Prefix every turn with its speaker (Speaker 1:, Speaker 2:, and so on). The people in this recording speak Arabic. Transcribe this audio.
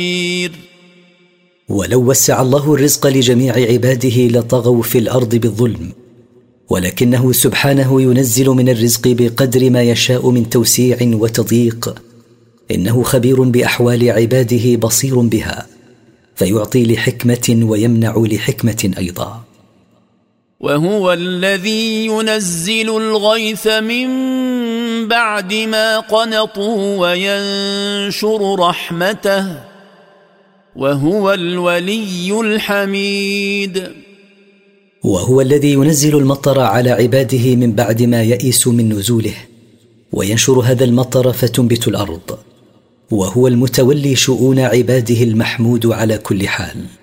Speaker 1: ولو وسع الله الرزق لجميع عباده لطغوا في الأرض بالظلم، ولكنه سبحانه ينزل من الرزق بقدر ما يشاء من توسيع وتضييق. إنه خبير بأحوال عباده بصير بها، فيعطي لحكمة ويمنع لحكمة أيضا.
Speaker 2: وهو الذي ينزل الغيث من بعد ما قنطوا وينشر رحمته وهو الولي الحميد.
Speaker 1: وهو الذي ينزل المطر على عباده من بعد ما يئسوا من نزوله، وينشر هذا المطر فتنبت الأرض، وهو المتولي شؤون عباده المحمود على كل حال.